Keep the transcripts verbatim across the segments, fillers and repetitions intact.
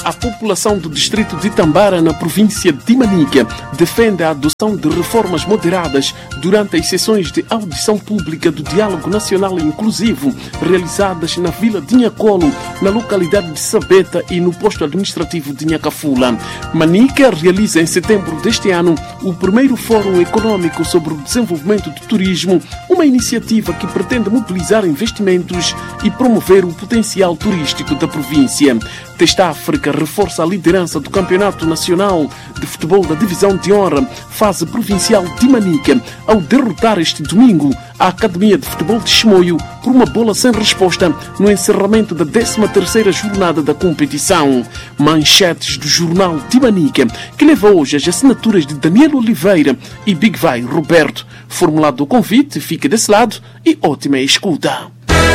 A população do distrito de Tambara, na província de Manica, defende a adoção de reformas moderadas durante as sessões de audição pública do Diálogo Nacional Inclusivo realizadas na Vila de Nhacolo, na localidade de Sabeta e no posto administrativo de Nhacafula. Manica realiza em setembro deste ano o primeiro Fórum Econômico sobre o Desenvolvimento do Turismo, uma iniciativa que pretende mobilizar investimentos e promover o potencial turístico da província. Testa África reforça a liderança do Campeonato Nacional de Futebol da Divisão de Honra, fase provincial de Manica, ao derrotar este domingo a Academia de Futebol de Chimoio por uma bola sem resposta no encerramento da décima terceira jornada da competição. Manchetes do Jornal de Manica, que leva hoje as assinaturas de Daniel Oliveira e Big Vai Roberto. Formulado o convite, fique desse lado e ótima escuta.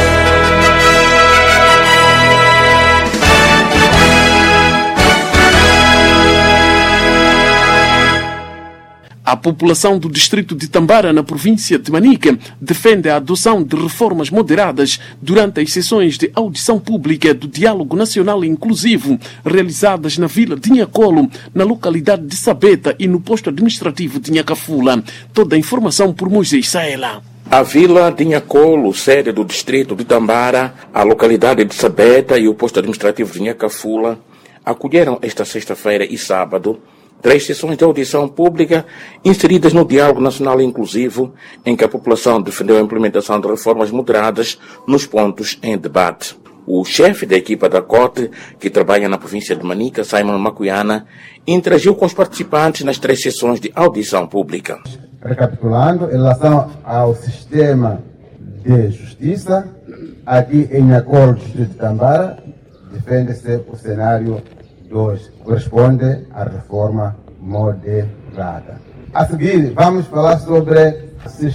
A população do distrito de Tambara, na província de Manica, defende a adoção de reformas moderadas durante as sessões de audição pública do Diálogo Nacional Inclusivo realizadas na Vila de Nhacolo, na localidade de Sabeta e no posto administrativo de Nhacafula. Toda a informação por Moisés Saela. A Vila de Nhacolo, sede do distrito de Tambara, a localidade de Sabeta e o posto administrativo de Nhacafula, acolheram esta sexta-feira e sábado três sessões de audição pública inseridas no Diálogo Nacional Inclusivo, em que a população defendeu a implementação de reformas moderadas nos pontos em debate. O chefe da equipa da C O T, que trabalha na província de Manica, Simon Macuiana, interagiu com os participantes nas três sessões de audição pública. Recapitulando, em relação ao sistema de justiça, aqui em Nhacolo, distrito de Tambara, defende-se o cenário dois, corresponde à reforma moderada. A seguir, vamos falar sobre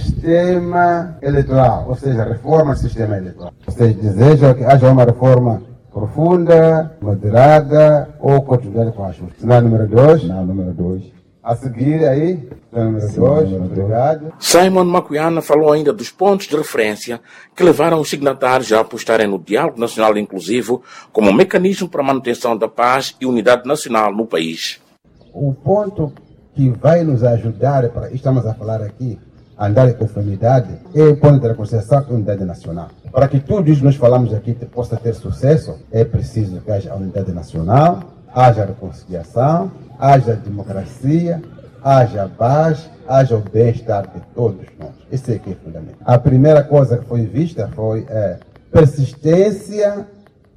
sistema eleitoral, ou seja, reforma do sistema eleitoral. Vocês desejam que haja uma reforma profunda, moderada ou continuidade com a justiça? Sinal número dois. Sinal número dois. A seguir aí, número dois, obrigado. Simon Macuiana falou ainda dos pontos de referência que levaram os signatários a apostarem no Diálogo Nacional Inclusivo como um mecanismo para a manutenção da paz e unidade nacional no país. O ponto que vai nos ajudar, para estamos a falar aqui, a andar em conformidade, é o ponto da reconciliação e unidade nacional. Para que tudo isso que nós falamos aqui possa ter sucesso, é preciso que haja a unidade nacional, haja reconciliação, haja democracia, haja paz, haja o bem-estar de todos nós. Esse é que é fundamental. A primeira coisa que foi vista foi é, persistência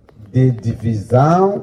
de divisão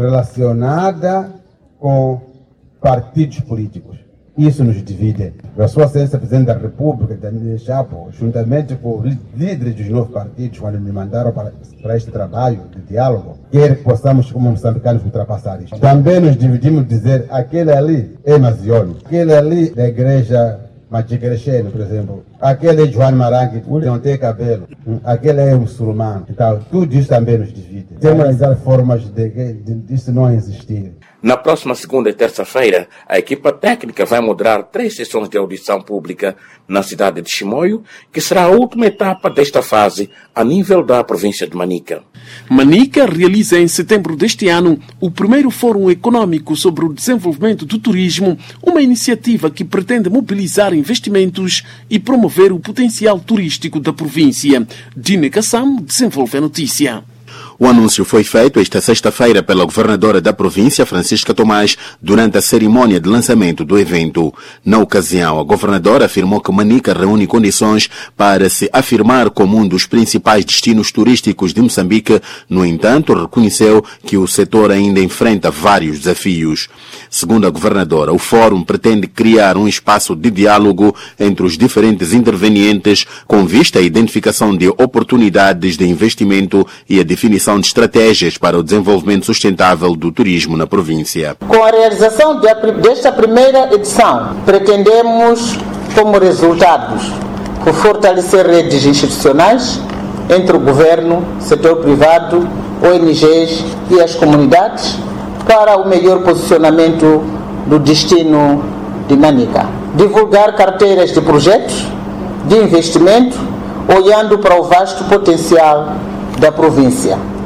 relacionada com partidos políticos. Isso nos divide. A sua excelência Presidente da República, Daniel Chapo, juntamente com os líderes dos novos partidos, quando me mandaram para, para este trabalho de diálogo, quer que possamos, como moçambicanos, ultrapassar isso. Também nos dividimos dizer, aquele ali é Maziolo, aquele ali da igreja Machicrecheno, por exemplo, aquele é João Marangue, que não tem cabelo, aquele é muçulmano. Então, tudo isso também nos divide. Temos que analisar formas de, de, de isso não existir. Na próxima segunda e terça-feira, a equipa técnica vai moderar três sessões de audição pública na cidade de Chimoio, que será a última etapa desta fase a nível da província de Manica. Manica realiza em setembro deste ano o primeiro Fórum Econômico sobre o Desenvolvimento do Turismo, uma iniciativa que pretende mobilizar investimentos e promover o potencial turístico da província. Dine Kassam desenvolve a notícia. O anúncio foi feito esta sexta-feira pela governadora da província, Francisca Tomás, durante a cerimônia de lançamento do evento. Na ocasião, a governadora afirmou que Manica reúne condições para se afirmar como um dos principais destinos turísticos de Moçambique. No entanto, reconheceu que o setor ainda enfrenta vários desafios. Segundo a governadora, o fórum pretende criar um espaço de diálogo entre os diferentes intervenientes com vista à identificação de oportunidades de investimento e a definição de estratégias para o desenvolvimento sustentável do turismo na província. Com a realização desta primeira edição, pretendemos, como resultados, fortalecer redes institucionais entre o governo, setor privado, O N Gs e as comunidades para o melhor posicionamento do destino de Manica. Divulgar carteiras de projetos de investimento, olhando para o vasto potencial da província.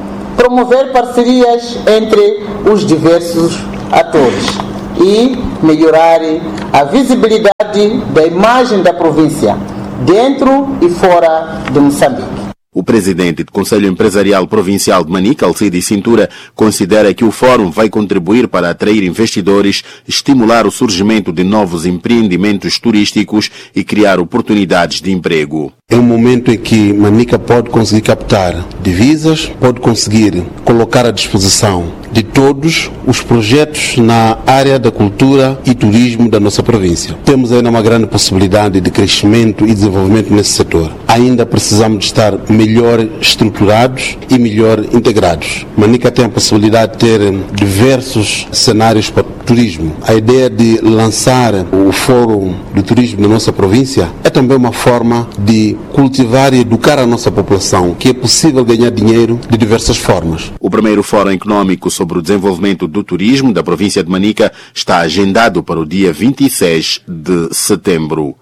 promover parcerias entre os diversos atores e melhorar a visibilidade da imagem da província dentro e fora de Moçambique. O presidente do Conselho Empresarial Provincial de Manica, Alcide Cintura, considera que o fórum vai contribuir para atrair investidores, estimular o surgimento de novos empreendimentos turísticos e criar oportunidades de emprego. É um momento em que Manica pode conseguir captar divisas, pode conseguir colocar à disposição de todos os projetos na área da cultura e turismo da nossa província. Temos ainda uma grande possibilidade de crescimento e desenvolvimento nesse setor. Ainda precisamos de estar melhor estruturados e melhor integrados. Manica tem a possibilidade de ter diversos cenários para o turismo. A ideia de lançar o Fórum do Turismo da nossa província é também uma forma de cultivar e educar a nossa população, que é possível ganhar dinheiro de diversas formas. O primeiro Fórum Econômico sobre o Desenvolvimento do Turismo da província de Manica está agendado para o dia vinte e seis de setembro.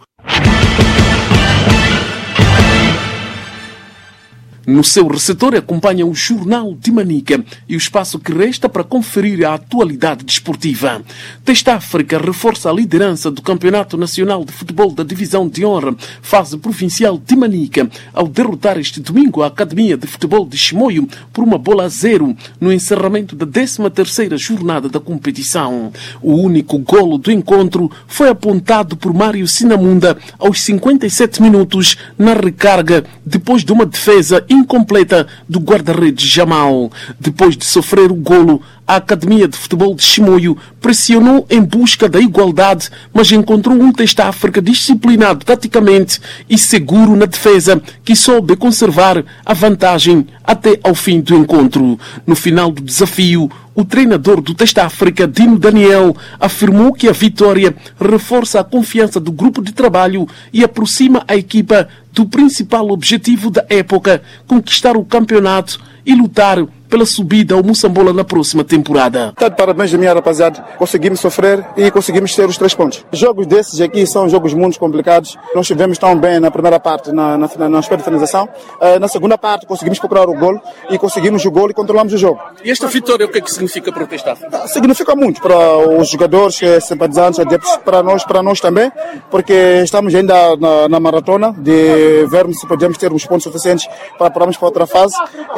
No seu receptor acompanha o Jornal de Manica e o espaço que resta para conferir a atualidade desportiva. Testa África reforça a liderança do Campeonato Nacional de Futebol da Divisão de Honra, fase provincial de Manica, ao derrotar este domingo a Academia de Futebol de Chimoio por uma bola a zero no encerramento da décima terceira jornada da competição. O único golo do encontro foi apontado por Mário Sinamunda aos cinquenta e sete minutos na recarga, depois de uma defesa incompleta do guarda-redes Jamal. Depois de sofrer o golo, a Academia de Futebol de Chimoio pressionou em busca da igualdade, mas encontrou um Testa África disciplinado taticamente e seguro na defesa, que soube conservar a vantagem até ao fim do encontro. No final do desafio, o treinador do Testa África, Dino Daniel, afirmou que a vitória reforça a confiança do grupo de trabalho e aproxima a equipa do principal objetivo da época, conquistar o campeonato e lutar pela subida ao Moçambola na próxima temporada. Tá de parabéns da minha rapaziada. Conseguimos sofrer e conseguimos ter os três pontos. Jogos desses aqui são jogos muito complicados. Nós estivemos tão bem na primeira parte, na, na, na aspecto de finalização. Uh, na segunda parte conseguimos procurar o gol e conseguimos o gol e controlamos o jogo. E esta vitória, o que é que significa para o Testa África? Significa muito para os jogadores, simpatizantes, adeptos, para nós, para nós também, porque estamos ainda na, na maratona de vermos se podemos ter os pontos suficientes para pararmos para outra fase.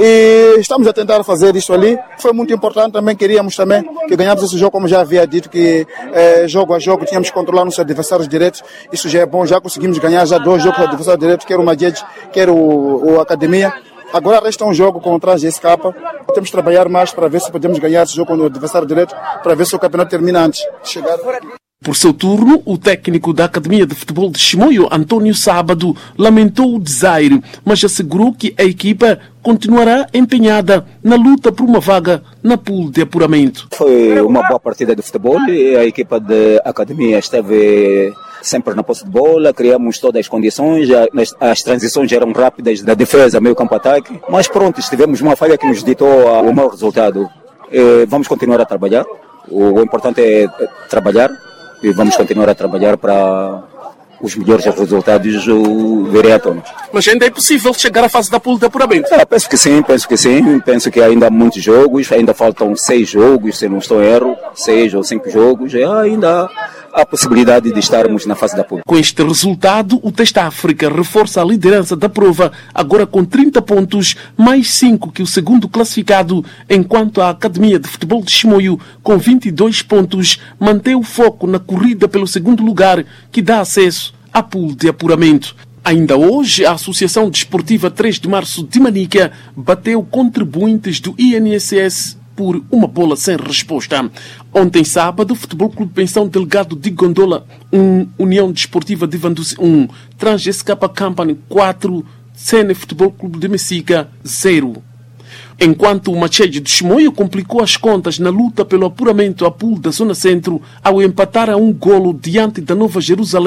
E estamos a tentar fazer isso ali. Foi muito importante também, queríamos também que ganhássemos esse jogo, como já havia dito, que eh, jogo a jogo tínhamos que controlar nossos adversários diretos. Isso já é bom, já conseguimos ganhar já dois jogos com adversários diretos, quer o Madjed, quer o, o Academia. Agora resta um jogo contra a G S K. Temos que trabalhar mais para ver se podemos ganhar esse jogo com o adversário direto, para ver se o campeonato termina antes de chegar. Por seu turno, o técnico da Academia de Futebol de Chimoio, António Sábado, lamentou o desaire, mas assegurou que a equipa continuará empenhada na luta por uma vaga na pool de apuramento. Foi uma boa partida de futebol e a equipa da Academia esteve sempre na posse de bola, criamos todas as condições, as transições eram rápidas da defesa, meio campo ataque, mas pronto, tivemos uma falha que nos ditou o mau resultado. Vamos continuar a trabalhar, o importante é trabalhar e vamos continuar a trabalhar para os melhores resultados virem à tona. Mas ainda é possível chegar à fase da pool de apuramento? É, penso que sim, penso que sim. Penso que ainda há muitos jogos, ainda faltam seis jogos, se não estou em erro, seis ou cinco jogos, e ainda há a possibilidade de estarmos na fase da pool. Com este resultado, o Testa África reforça a liderança da prova, agora com trinta pontos, mais cinco que o segundo classificado, enquanto a Academia de Futebol de Chimoio, com vinte e dois pontos, mantém o foco na corrida pelo segundo lugar, que dá acesso à pool de apuramento. Ainda hoje, a Associação Desportiva três de Março de Manica bateu contribuintes do I N S S por uma bola sem resposta. Ontem, sábado, o Futebol Clube Pensão Delgado de Gondola um, União Desportiva de Vanduzi um, Trans S K Company quatro, C N Futebol Clube de Messica zero. Enquanto o Machede de Chimoio complicou as contas na luta pelo apuramento à pool da Zona Centro ao empatar a um golo diante da Nova Jerusalém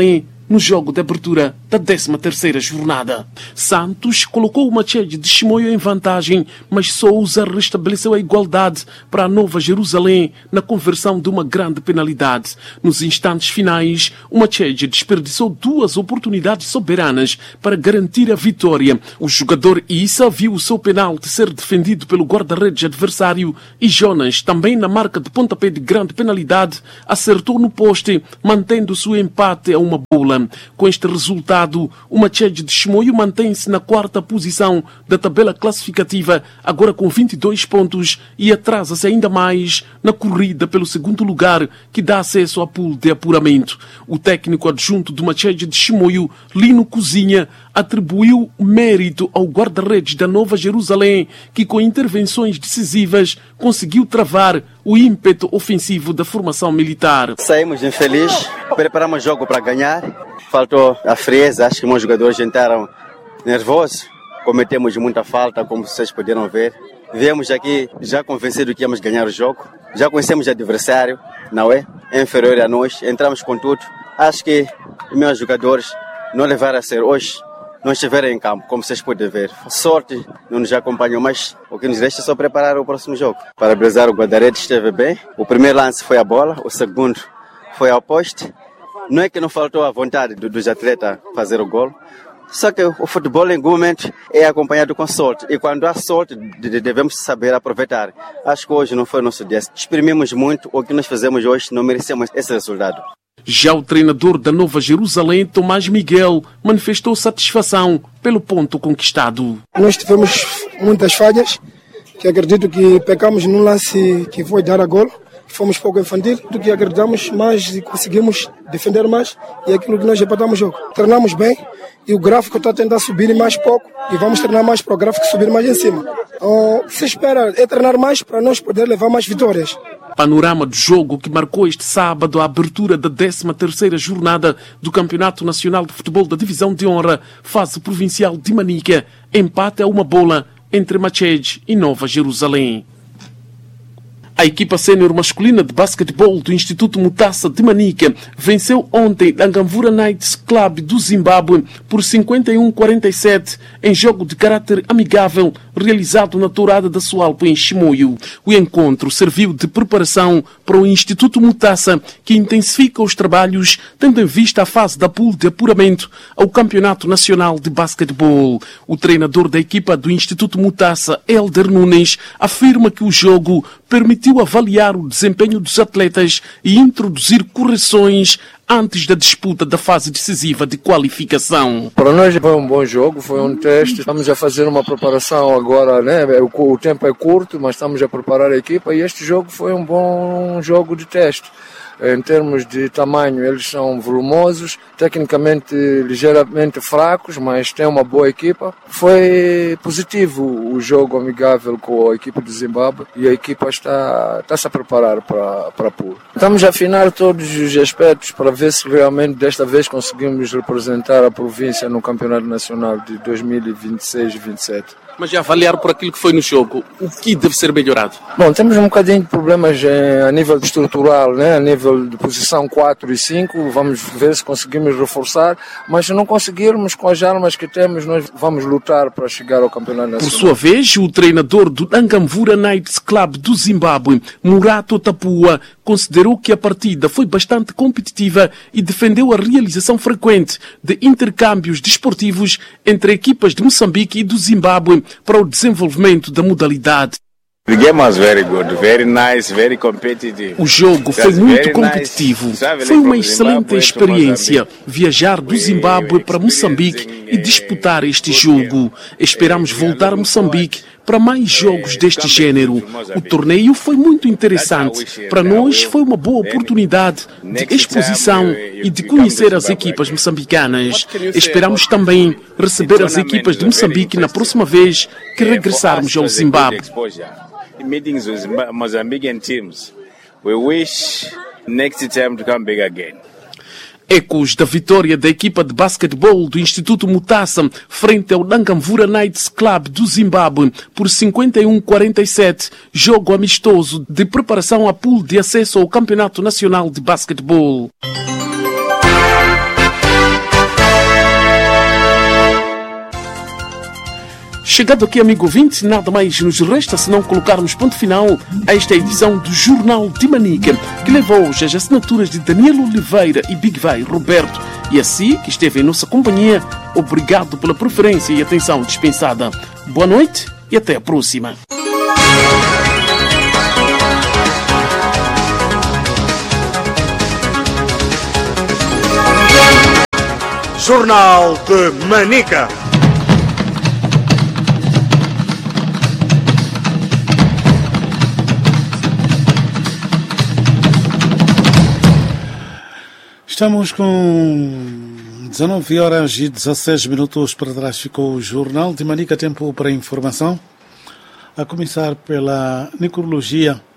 no jogo de abertura da décima terceira jornada. Santos colocou o Machede de Chimoio em vantagem, mas Sousa restabeleceu a igualdade para a Nova Jerusalém na conversão de uma grande penalidade. Nos instantes finais, o Machede desperdiçou duas oportunidades soberanas para garantir a vitória. O jogador Issa viu o seu penalti ser defendido pelo guarda-redes adversário e Jonas, também na marca de pontapé de grande penalidade, acertou no poste, mantendo-se o empate a uma bola. Com este resultado, o Machede de Chimoio mantém-se na quarta posição da tabela classificativa, agora com vinte e dois pontos, e atrasa-se ainda mais na corrida pelo segundo lugar, que dá acesso ao pool de apuramento. O técnico adjunto do Machede de Chimoio, Lino Cozinha, atribuiu mérito ao guarda-redes da Nova Jerusalém, que com intervenções decisivas conseguiu travar o ímpeto ofensivo da formação militar. Saímos infelizes, preparamos o jogo para ganhar, faltou a frieza, acho que meus jogadores entraram nervosos, cometemos muita falta, como vocês puderam ver. Viemos aqui já convencidos que íamos ganhar o jogo, já conhecemos o adversário, não é? É inferior a nós, entramos com tudo. Acho que os meus jogadores não levaram a ser hoje, não estiveram em campo, como vocês podem ver. Sorte não nos acompanhou, mas o que nos resta é só preparar o próximo jogo. Parabenizar o guarda-redes, esteve bem. O primeiro lance foi a bola, o segundo foi ao poste. Não é que não faltou a vontade dos atletas fazer o gol, só que o futebol em algum momento é acompanhado com sorte, e quando há sorte devemos saber aproveitar. Acho que hoje não foi o nosso dia. Exprimimos muito, o que nós fizemos hoje não merecemos esse resultado. Já o treinador da Nova Jerusalém, Tomás Miguel, manifestou satisfação pelo ponto conquistado. Nós tivemos muitas falhas, que acredito que pecamos num lance que foi dar a gol. Fomos pouco infantil, do que acreditamos mais e conseguimos defender mais, e aquilo que nós empatamos o jogo. Treinamos bem e o gráfico está a tentar subir mais pouco, e vamos treinar mais para o gráfico subir mais em cima. O que se espera é treinar mais para nós poder levar mais vitórias. Panorama do jogo que marcou este sábado a abertura da décima terceira jornada do Campeonato Nacional de Futebol da Divisão de Honra, fase provincial de Manica, empate a uma bola entre Machede e Nova Jerusalém. A equipa sénior masculina de basquetebol do Instituto Mutassa de Manica venceu ontem a Ngamvura Knights Club do Zimbábue por cinquenta e um a quarenta e sete em jogo de caráter amigável realizado na tourada da Sualpa em Chimoio. O encontro serviu de preparação para o Instituto Mutassa, que intensifica os trabalhos tendo em vista a fase da pool de apuramento ao Campeonato Nacional de Basquetebol. O treinador da equipa do Instituto Mutassa, Helder Nunes, afirma que o jogo permitiu avaliar o desempenho dos atletas e introduzir correções antes da disputa da fase decisiva de qualificação. Para nós foi um bom jogo, foi um teste. Estamos a fazer uma preparação agora, né? O, o tempo é curto, mas estamos a preparar a equipa, e este jogo foi um bom jogo de teste. Em termos de tamanho, eles são volumosos, tecnicamente ligeiramente fracos, mas tem uma boa equipa. Foi positivo o jogo amigável com a equipa do Zimbábue, e a equipa está, está -se a preparar para, para a pool. Estamos a afinar todos os aspectos para ver se realmente desta vez conseguimos representar a província no Campeonato Nacional de dois mil e vinte e seis e vinte e sete. Mas já avaliar por aquilo que foi no jogo, o que deve ser melhorado? Bom, temos um bocadinho de problemas eh, a nível estrutural, né? A nível de posição quatro e cinco, vamos ver se conseguimos reforçar, mas se não conseguirmos, com as armas que temos, nós vamos lutar para chegar ao Campeonato Nacional. Por sua vez, o treinador do Ngamvura Knights Club do Zimbábue, Murato Tapua, considerou que a partida foi bastante competitiva e defendeu a realização frequente de intercâmbios desportivos entre equipas de Moçambique e do Zimbábue para o desenvolvimento da modalidade. The game was very good, very nice, very competitive. O jogo foi muito competitivo. Foi uma excelente experiência viajar do Zimbábue para Moçambique e disputar este jogo. Esperamos voltar a Moçambique para mais jogos deste género. O torneio foi muito interessante. Para nós foi uma boa oportunidade de exposição e de conhecer as equipas moçambicanas. Esperamos também receber as equipas de Moçambique na próxima vez que regressarmos ao Zimbábue. Meetings with Mozambican teams. We wish next time to come back again. Ecos da vitória da equipa de basquetebol do Instituto Mutassa frente ao Ngamvura Knights Club do Zimbábue por cinquenta e um a quarenta e sete, jogo amistoso de preparação à pool de acesso ao Campeonato Nacional de Basquetebol. Chegado aqui, amigo ouvinte, nada mais nos resta senão colocarmos ponto final a esta edição do Jornal de Manica, que levou hoje as assinaturas de Daniel Oliveira e Big Vai Roberto. E assim que esteve em nossa companhia, obrigado pela preferência e atenção dispensada. Boa noite e até a próxima. Jornal de Manica. Estamos com dezenove horas e dezesseis minutos para trás. Ficou o Jornal de Manica, tempo para informação. A começar pela necrologia